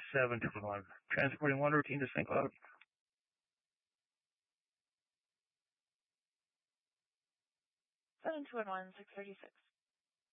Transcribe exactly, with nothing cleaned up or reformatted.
seven two one one. Transporting one routine to Saint Cloud. seven two one one, six thirty-six.